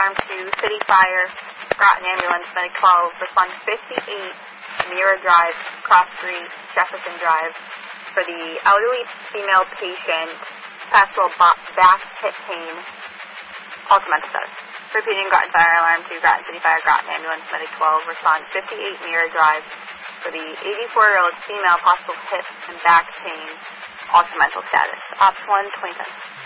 Alarm 2, City Fire, Groton Ambulance, Medic 12, respond 58, Mira Drive, Cross Street, Jefferson Drive, for the elderly female patient, possible back hip pain, also mental status. Repeating Groton Fire Alarm 2, Groton City Fire, Groton Ambulance, Medic 12, respond 58, Mira Drive, for the 84-year-old female, possible hip and back pain, also mental status. Ops 1, 2010.